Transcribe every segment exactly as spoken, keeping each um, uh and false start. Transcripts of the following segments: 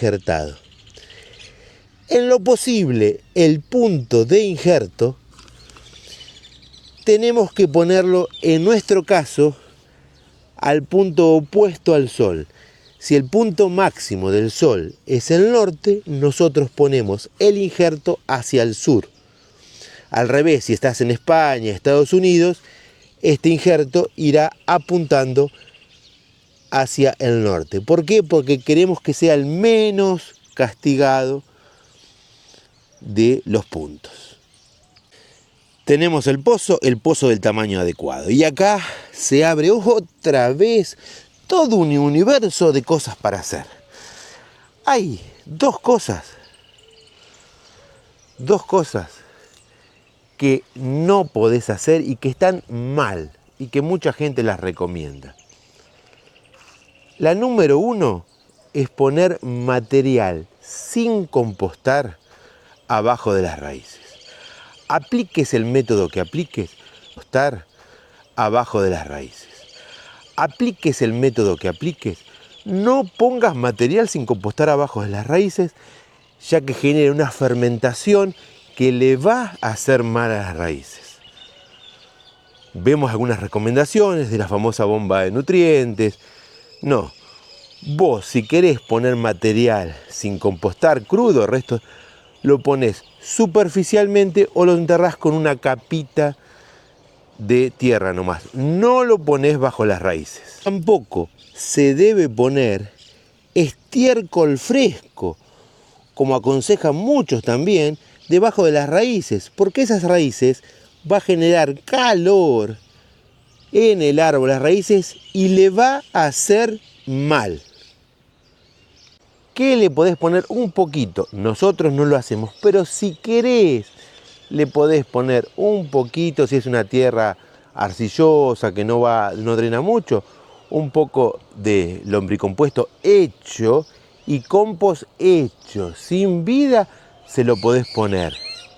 injertado. En lo posible, el punto de injerto tenemos que ponerlo, en nuestro caso, al punto opuesto al sol. Si el punto máximo del sol es el norte, nosotros ponemos el injerto hacia el sur. Al revés, si estás en España, Estados Unidos, este injerto irá apuntando hacia el norte. ¿Por qué? Porque queremos que sea el menos castigado de los puntos. Tenemos el pozo, el pozo del tamaño adecuado. Y acá se abre otra vez todo un universo de cosas para hacer. Hay dos cosas, dos cosas que no podés hacer y que están mal y que mucha gente las recomienda. La número uno es poner material sin compostar abajo de las raíces. Apliques el método que apliques, compostar abajo de las raíces. Apliques el método que apliques, no pongas material sin compostar abajo de las raíces, ya que genera una fermentación que le va a hacer mal a las raíces. Vemos algunas recomendaciones de la famosa bomba de nutrientes. No, vos si querés poner material sin compostar crudo, el resto lo pones superficialmente o lo enterrás con una capita de tierra nomás. No lo pones bajo las raíces. Tampoco se debe poner estiércol fresco, como aconsejan muchos también, debajo de las raíces, porque esas raíces va a generar calor en el árbol, las raíces, y le va a hacer mal. ¿Qué le podés poner? Un poquito. Nosotros no lo hacemos, pero si querés, le podés poner un poquito, si es una tierra arcillosa que no va, no drena mucho, un poco de lombricompuesto hecho y compost hecho, sin vida, se lo podés poner.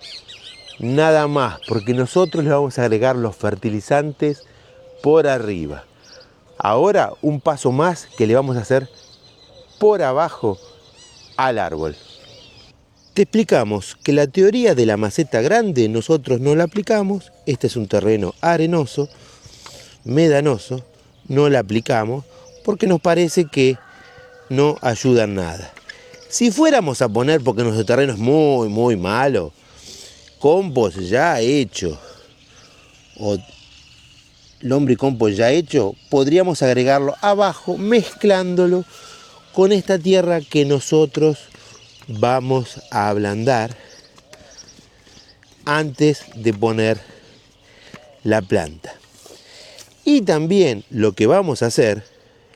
Nada más, porque nosotros le vamos a agregar los fertilizantes por arriba. Ahora, un paso más que le vamos a hacer por abajo al árbol. Te explicamos que la teoría de la maceta grande nosotros no la aplicamos. Este es un terreno arenoso, medanoso, no la aplicamos porque nos parece que no ayuda en nada. Si fuéramos a poner, porque nuestro terreno es muy, muy malo, compost ya hecho o lombricompost ya hecho, podríamos agregarlo abajo mezclándolo con esta tierra que nosotros vamos a ablandar antes de poner la planta. Y también lo que vamos a hacer,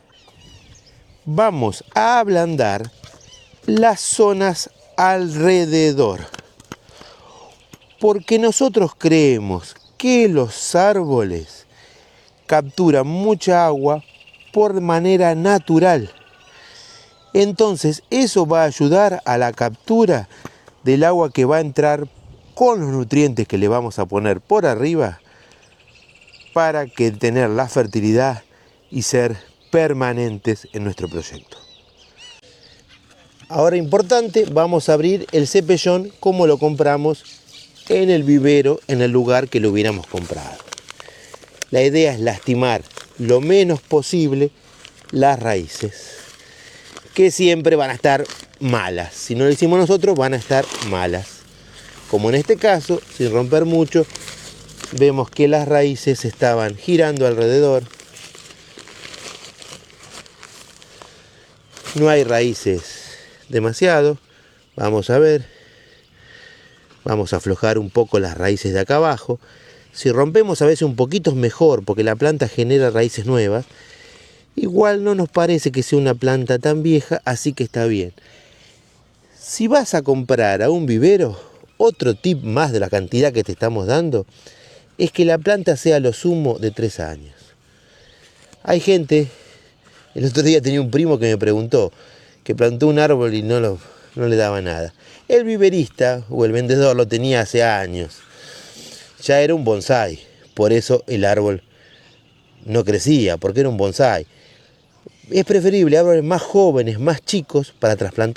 vamos a ablandar las zonas alrededor, porque nosotros creemos que los árboles capturan mucha agua por manera natural. Entonces eso va a ayudar a la captura del agua que va a entrar con los nutrientes que le vamos a poner por arriba para que tener la fertilidad y ser permanentes en nuestro proyecto. Ahora importante, vamos a abrir el cepellón como lo compramos en el vivero, en el lugar que lo hubiéramos comprado. La idea es lastimar lo menos posible las raíces, que siempre van a estar malas. Si no lo hicimos nosotros, van a estar malas. Como en este caso, sin romper mucho, vemos que las raíces estaban girando alrededor. No hay raíces demasiado. Vamos a ver. Vamos a aflojar un poco las raíces de acá abajo. Si rompemos a veces un poquito es mejor, porque la planta genera raíces nuevas. Igual no nos parece que sea una planta tan vieja, así que está bien. Si vas a comprar a un vivero, otro tip más de la cantidad que te estamos dando, es que la planta sea lo sumo de tres años. Hay gente, el otro día tenía un primo que me preguntó, que plantó un árbol y no, lo, no le daba nada. El viverista o el vendedor lo tenía hace años. Ya era un bonsái, por eso el árbol no crecía, porque era un bonsái. Es preferible árboles más jóvenes, más chicos, para trasplantar